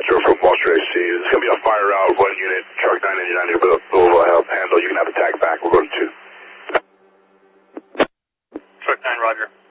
Metro from Foster AC. It's going to be a fire out, 1 unit, truck 999 here, but we'll handle. You can have a tag back. We'll go to 2. Truck 9, roger.